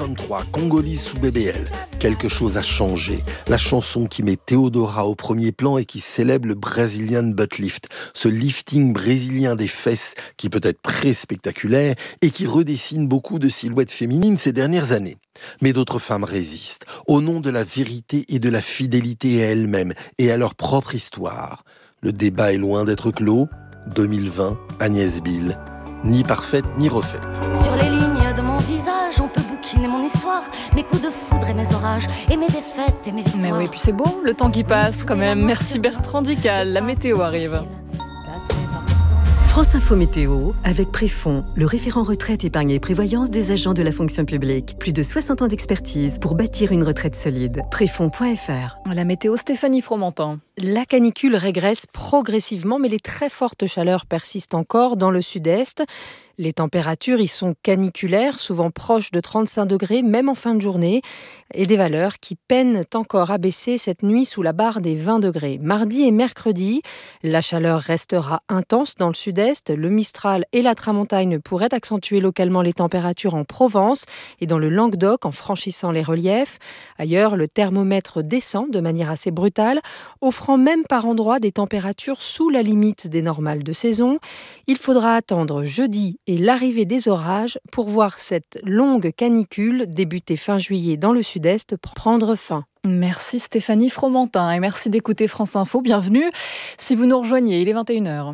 2023, Congolise sous BBL. Quelque chose a changé. La chanson qui met Théodora au premier plan et qui célèbre le Brazilian butt lift. Ce lifting brésilien des fesses qui peut être très spectaculaire et qui redessine beaucoup de silhouettes féminines ces dernières années. Mais d'autres femmes résistent, au nom de la vérité et de la fidélité à elles-mêmes et à leur propre histoire. Le débat est loin d'être clos. 2020, Agnès Bill. Ni parfaite, ni refaite. Sur les lignes de mon visage, on peut bouquiner mon histoire, mes coups de foudre et mes orages, et mes défaites et mes victoires. Mais oui, puis c'est beau, le temps qui passe quand même. Merci Bertrand Dical, la météo arrive. France Info Météo, avec Préfond, le référent retraite, épargne et prévoyance des agents de la fonction publique. Plus de 60 ans d'expertise pour bâtir une retraite solide. Préfond.fr. La météo, Stéphanie Fromentin. La canicule régresse progressivement, mais les très fortes chaleurs persistent encore dans le sud-est. Les températures y sont caniculaires, souvent proches de 35 degrés, même en fin de journée, et des valeurs qui peinent encore à baisser cette nuit sous la barre des 20 degrés. Mardi et mercredi, la chaleur restera intense dans le sud-est. Le Mistral et la Tramontagne pourraient accentuer localement les températures en Provence et dans le Languedoc en franchissant les reliefs. Ailleurs, le thermomètre descend de manière assez brutale, offrant même par endroits des températures sous la limite des normales de saison. Il faudra attendre jeudi et l'arrivée des orages pour voir cette longue canicule débutée fin juillet dans le sud-est prendre fin. Merci Stéphanie Fromentin et merci d'écouter France Info. Bienvenue si vous nous rejoignez, il est 21h.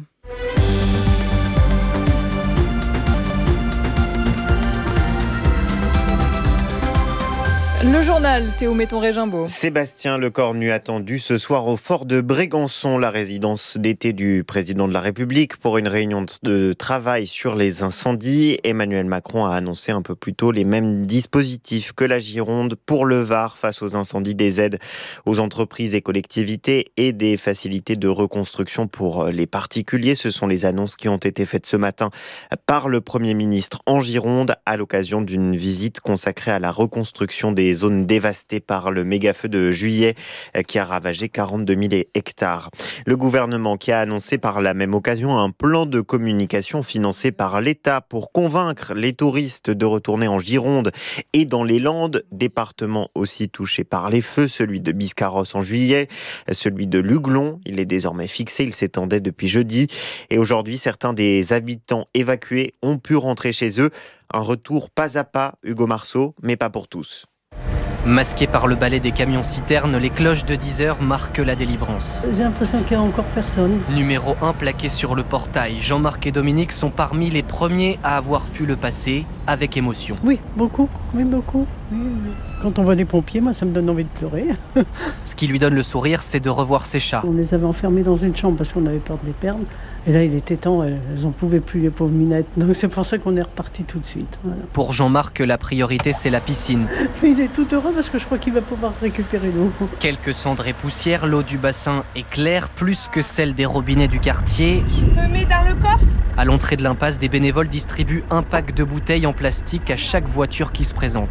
Le journal, Théo Metton-Régimbaud. Sébastien Lecornu attendu ce soir au fort de Brégançon, la résidence d'été du président de la République, pour une réunion de travail sur les incendies. Emmanuel Macron a annoncé un peu plus tôt les mêmes dispositifs que la Gironde pour le Var face aux incendies, des aides aux entreprises et collectivités et des facilités de reconstruction pour les particuliers. Ce sont les annonces qui ont été faites ce matin par le Premier ministre en Gironde à l'occasion d'une visite consacrée à la reconstruction des zones dévastées par le méga-feu de juillet qui a ravagé 42 000 hectares. Le gouvernement qui a annoncé par la même occasion un plan de communication financé par l'État pour convaincre les touristes de retourner en Gironde et dans les Landes, département aussi touché par les feux, celui de Biscarrosse en juillet, celui de Luglon, il est désormais fixé, il s'étendait depuis jeudi et aujourd'hui certains des habitants évacués ont pu rentrer chez eux. Un retour pas à pas, Hugo Marceau, mais pas pour tous. Masqués par le balai des camions-citernes, les cloches de 10h marquent la délivrance. J'ai l'impression qu'il n'y a encore personne. Numéro 1 plaqué sur le portail. Jean-Marc et Dominique sont parmi les premiers à avoir pu le passer avec émotion. Oui, beaucoup. Oui, beaucoup. Oui. Quand on voit des pompiers, moi, ça me donne envie de pleurer. Ce qui lui donne le sourire, c'est de revoir ses chats. On les avait enfermés dans une chambre parce qu'on avait peur de les perdre. Et là, il était temps, elles n'en pouvaient plus, les pauvres minettes. Donc c'est pour ça qu'on est reparti tout de suite. Voilà. Pour Jean-Marc, la priorité, c'est la piscine. Il est tout heureux parce que je crois qu'il va pouvoir récupérer l'eau. Quelques cendres et poussières, l'eau du bassin est claire, plus que celle des robinets du quartier. Je te mets dans le coffre. À l'entrée de l'impasse, des bénévoles distribuent un pack de bouteilles en plastique à chaque voiture qui se présente.